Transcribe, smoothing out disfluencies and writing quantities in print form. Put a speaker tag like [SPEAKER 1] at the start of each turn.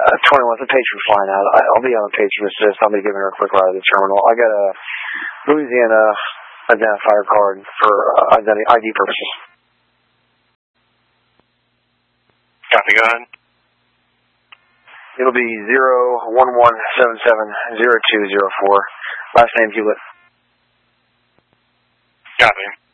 [SPEAKER 1] 21, the Patriot flying out. I'll be on a Patriot assist. I'll be giving her a quick ride to the terminal. I got a Louisiana identifier card for ID purposes.
[SPEAKER 2] Copy, go ahead.
[SPEAKER 1] It'll be 011770204. Last name Hewlett.
[SPEAKER 2] Copy.